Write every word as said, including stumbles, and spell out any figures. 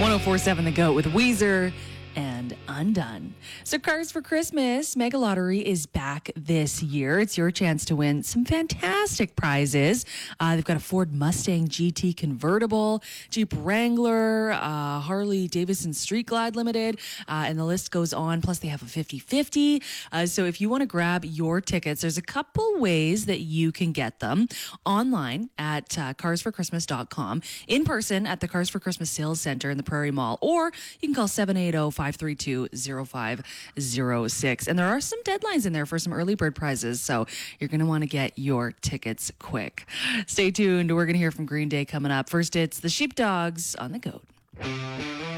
oh four point seven The Goat with Weezer and Undone. So Cars for Christmas Mega Lottery is back this year. It's your chance to win some fantastic prizes. Uh, they've got a Ford Mustang G T convertible, Jeep Wrangler, uh, Harley Davidson Street Glide Limited, uh, and the list goes on. Plus they have a fifty-fifty. Uh, so if you want to grab your tickets, there's a couple ways that you can get them. Online at uh, cars for christmas dot com, in person at the Cars for Christmas Sales Center in the Prairie Mall, or you can call seven eight zero, five three two, zero five zero six. And there are some deadlines in there for some early bird prizes, so you're going to want to get your tickets quick. Stay tuned. We're going to hear from Green Day coming up. First, it's the Sheepdogs on The Goat.